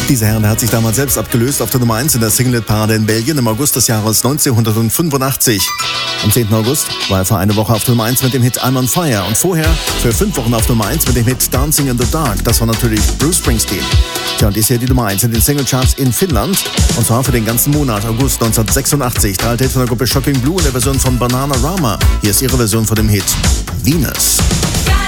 Dieser Herr hat sich damals selbst abgelöst auf der Nummer 1 in der Singlet-Parade in Belgien im August des Jahres 1985. Am 10. August war er für eine Woche auf der Nummer 1 mit dem Hit I'm on Fire und vorher für 5 Wochen auf Nummer 1 mit dem Hit Dancing in the Dark. Das war natürlich Bruce Springsteen. Tja, und dies hier die Nummer 1 in den Singlecharts in Finnland. Und zwar für den ganzen Monat August 1986. Drei Hits von der Gruppe Shocking Blue in der Version von Bananarama. Hier ist ihre Version von dem Hit Venus.